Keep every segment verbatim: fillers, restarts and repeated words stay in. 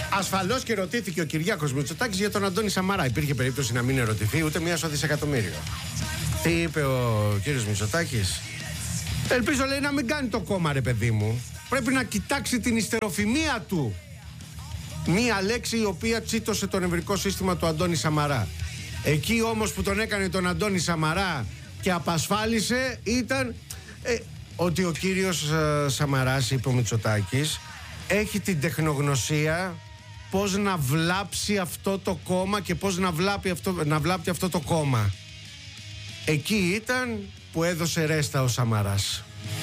Ασφαλώς και ρωτήθηκε ο Κυριάκος Μητσοτάκης για τον Αντώνη Σαμαρά. Υπήρχε περίπτωση να μην ερωτηθεί ούτε μία στο δισεκατομμύριο. Τι είπε ο κύριος Μητσοτάκης? Ελπίζω, λέει, να μην κάνει το κόμμα, ρε παιδί μου. Πρέπει να κοιτάξει την ιστεροφημία του. Μία λέξη η οποία τσίτωσε το νευρικό σύστημα του Αντώνη Σαμαρά. Εκεί όμως που τον έκανε τον Αντώνη Σαμαρά και απασφάλισε ήταν ε, ότι ο κύριος ε, Σαμαράς, είπε ο Μητσοτάκης, έχει την τεχνογνωσία πώς να βλάψει αυτό το κόμμα και πώς να βλάπτει αυτό, να βλάπτει αυτό το κόμμα. Εκεί ήταν που έδωσε ρέστα ο Σαμαράς.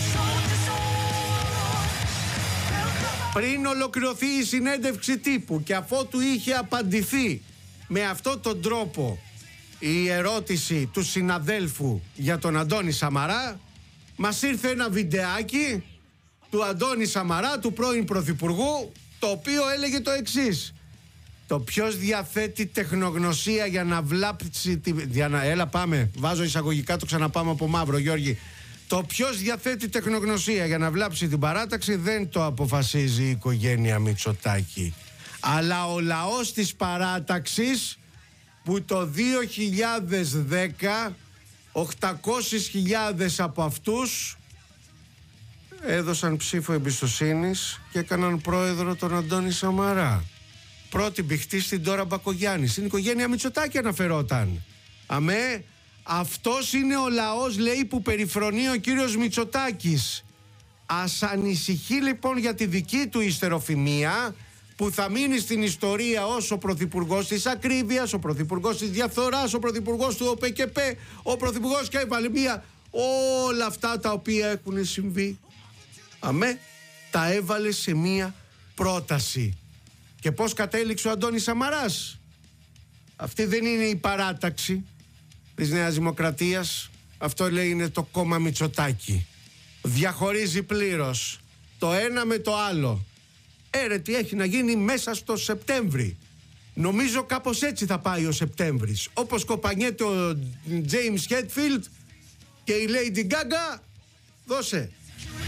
Πριν ολοκληρωθεί η συνέντευξη τύπου και αφότου είχε απαντηθεί με αυτόν τον τρόπο η ερώτηση του συναδέλφου για τον Αντώνη Σαμαρά, μας ήρθε ένα βιντεάκι του Αντώνη Σαμαρά, του πρώην Πρωθυπουργού, το οποίο έλεγε το εξής: το ποιος διαθέτει τεχνογνωσία για να βλάψει τη... για να... Έλα πάμε, βάζω εισαγωγικά, το ξαναπάμε από μαύρο, Γιώργη. Το ποιος διαθέτει τεχνογνωσία για να βλάψει την παράταξη δεν το αποφασίζει η οικογένεια Μητσοτάκη, αλλά ο λαός της παράταξης, που το δύο χιλιάδες δέκα οκτακόσιες χιλιάδες από αυτούς έδωσαν ψήφο εμπιστοσύνης και έκαναν πρόεδρο τον Αντώνη Σαμαρά. Πρώτη μπηχτή στην Ντόρα Μπακογιάννη. Στην οικογένεια Μητσοτάκη αναφερόταν. Αμέ, αυτός είναι ο λαός, λέει, που περιφρονεί ο κύριος Μητσοτάκης. Ας ανησυχεί λοιπόν για τη δική του ιστεροφημία, που θα μείνει στην ιστορία ως ο πρωθυπουργός της ακρίβειας, ο πρωθυπουργός της διαφθοράς, ο πρωθυπουργός του ΟΠΕΚΕΠΕ, ο πρωθυπουργός και έβαλε μία, όλα αυτά τα οποία έχουν συμβεί, αμέ, τα έβαλε σε μία πρόταση. Και πώς κατέληξε ο Αντώνης Σαμαράς? Αυτή δεν είναι η παράταξη της Νέας Δημοκρατίας. Αυτό, λέει, είναι το κόμμα Μητσοτάκη. Διαχωρίζει πλήρως το ένα με το άλλο. Έρε, τι έχει να γίνει μέσα στο Σεπτέμβρη. Νομίζω κάπως έτσι θα πάει ο Σεπτέμβρης. Όπως κοπανιέται ο James Hetfield και η Lady Gaga. Δώσε.